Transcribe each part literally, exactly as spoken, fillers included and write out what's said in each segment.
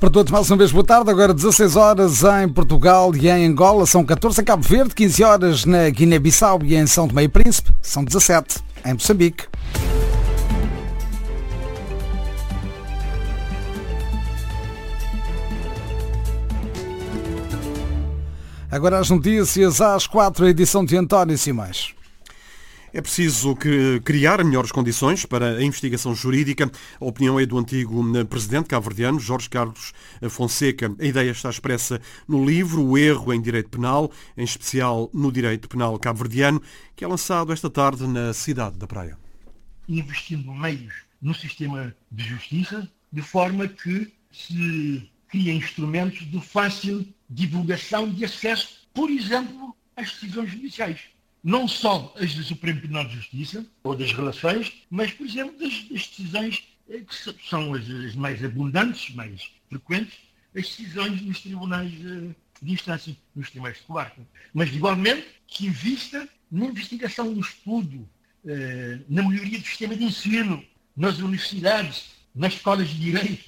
Para todos, mais uma vez, boa tarde. Agora dezasseis horas em Portugal e em Angola. São catorze em Cabo Verde, quinze horas na Guiné-Bissau e em São Tomé e Príncipe. São dezassete em Moçambique. Agora as notícias às quatro, a edição de António Simões. É preciso que criar melhores condições para a investigação jurídica. A opinião é do antigo presidente cabo-verdiano, Jorge Carlos Fonseca. A ideia está expressa no livro O Erro em Direito Penal, em especial no Direito Penal cabo-verdiano, que é lançado esta tarde na cidade da Praia. Investindo meios no sistema de justiça, de forma que se cria instrumentos de fácil divulgação de acesso, por exemplo, às decisões judiciais. Não só as do Supremo Tribunal de Justiça, ou das relações, mas, por exemplo, das, das decisões que são as, as mais abundantes, mais frequentes, as decisões nos tribunais de instância, nos tribunais de comarca. Mas, igualmente, que invista na investigação, no estudo, na melhoria do sistema de ensino, nas universidades, nas escolas de direito.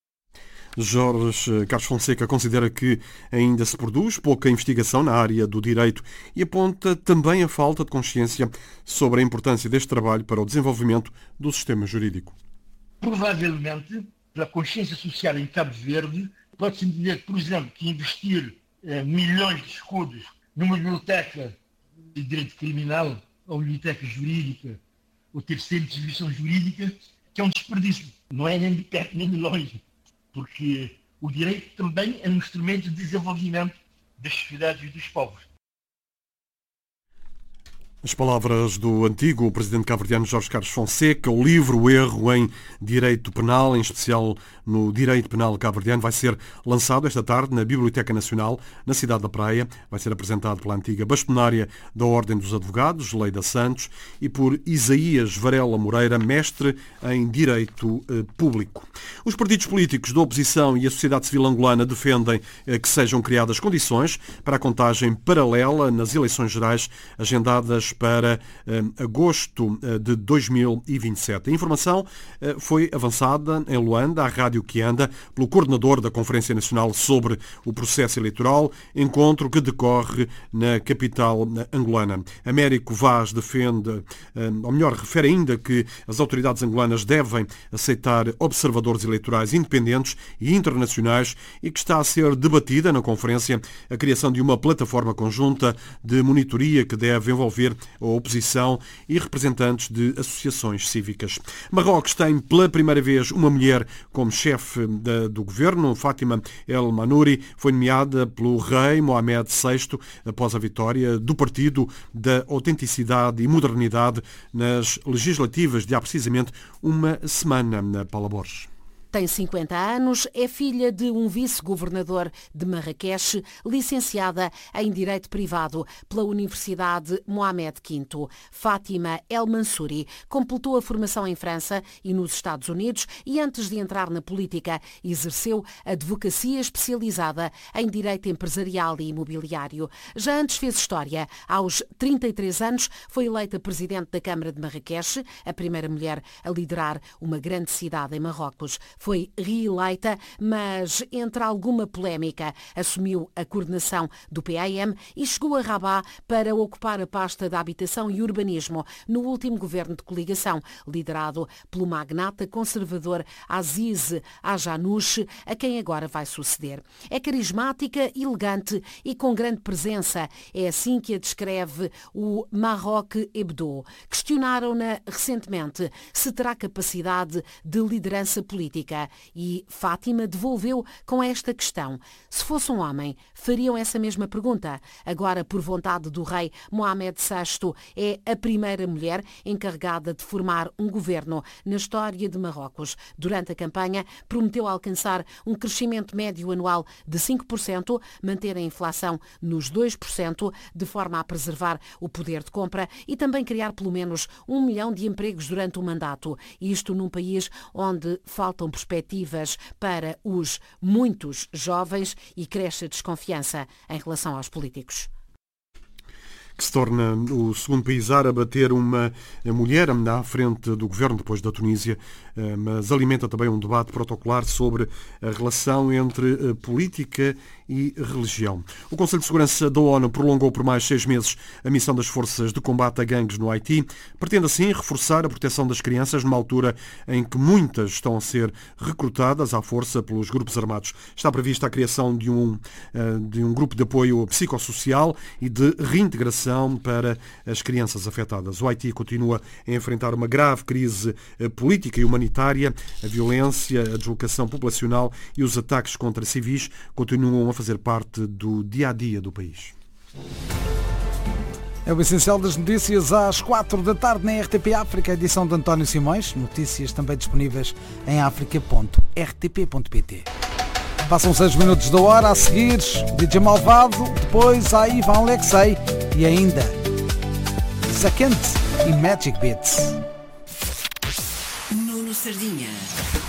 Jorge Carlos Fonseca considera que ainda se produz pouca investigação na área do direito e aponta também a falta de consciência sobre a importância deste trabalho para o desenvolvimento do sistema jurídico. Provavelmente, pela consciência social em Cabo Verde, pode-se dizer, por exemplo, que investir eh, milhões de escudos numa biblioteca de direito criminal ou biblioteca jurídica ou ter centro de distribuição jurídica, que é um desperdício. Não é nem de perto nem de longe. Porque o direito também é um instrumento de desenvolvimento das sociedades e dos povos. As palavras do antigo presidente cabo-verdiano Jorge Carlos Fonseca. O livro O Erro em Direito Penal, em especial no Direito Penal cabo-verdiano, vai ser lançado esta tarde na Biblioteca Nacional, na cidade da Praia. Vai ser apresentado pela antiga bastonária da Ordem dos Advogados, Leida Santos, e por Isaías Varela Moreira, mestre em Direito eh, Público. Os partidos políticos da oposição e a sociedade civil angolana defendem eh, que sejam criadas condições para a contagem paralela nas eleições gerais agendadas para eh, agosto eh, de dois mil e vinte e sete. A informação eh, foi avançada em Luanda, à Rádio Kianda, pelo coordenador da Conferência Nacional sobre o Processo Eleitoral, encontro que decorre na capital angolana. Américo Vaz defende, eh, ou melhor, refere ainda que as autoridades angolanas devem aceitar observadores eleitorais independentes e internacionais e que está a ser debatida na conferência a criação de uma plataforma conjunta de monitoria que deve envolver a oposição e representantes de associações cívicas. Marrocos tem pela primeira vez uma mulher como chefe do governo. Fátima El Manouri foi nomeada pelo rei Mohamed sexto após a vitória do Partido da Autenticidade e Modernidade nas legislativas de há precisamente uma semana. Na Paula Borges. Tem cinquenta anos, é filha de um vice-governador de Marrakech, licenciada em Direito Privado pela Universidade Mohamed quinto. Fátima El Mansouri completou a formação em França e nos Estados Unidos e, antes de entrar na política, exerceu advocacia especializada em Direito Empresarial e Imobiliário. Já antes fez história. Aos trinta e três anos, foi eleita presidente da Câmara de Marrakech, a primeira mulher a liderar uma grande cidade em Marrocos. Foi reeleita, mas entre alguma polémica assumiu a coordenação do P A M e chegou a Rabat para ocupar a pasta da Habitação e Urbanismo no último governo de coligação, liderado pelo magnata conservador Aziz Ajanouch, a quem agora vai suceder. É carismática, elegante e com grande presença. É assim que a descreve o Maroc Hebdo. Questionaram-na recentemente se terá capacidade de liderança política. E Fátima devolveu com esta questão. Se fosse um homem, fariam essa mesma pergunta. Agora, por vontade do rei Mohamed sexto, é a primeira mulher encarregada de formar um governo na história de Marrocos. Durante a campanha, prometeu alcançar um crescimento médio anual de cinco por cento, manter a inflação nos dois por cento, de forma a preservar o poder de compra e também criar pelo menos um milhão de empregos durante o mandato. Isto num país onde faltam perspectivas para os muitos jovens e cresce a desconfiança em relação aos políticos. que se torna o segundo país árabe a ter uma mulher à frente do governo depois da Tunísia, mas alimenta também um debate protocolar sobre a relação entre política e religião. O Conselho de Segurança da ONU prolongou por mais seis meses a missão das forças de combate a gangues no Haiti. Pretende assim reforçar a proteção das crianças numa altura em que muitas estão a ser recrutadas à força pelos grupos armados. Está prevista a criação de um, de um grupo de apoio psicossocial e de reintegração para as crianças afetadas. O Haiti continua a enfrentar uma grave crise política e humanitária. A violência, a deslocação populacional e os ataques contra civis continuam a fazer parte do dia-a-dia do país. É o essencial das notícias às quatro da tarde na R T P África, edição de António Simões. Notícias também disponíveis em africa ponto r t p ponto p t. Passam seis minutos da hora, a seguir D J Malvado, depois a Ivan Alexei e ainda Second e Magic Beats. Nuno Sardinha.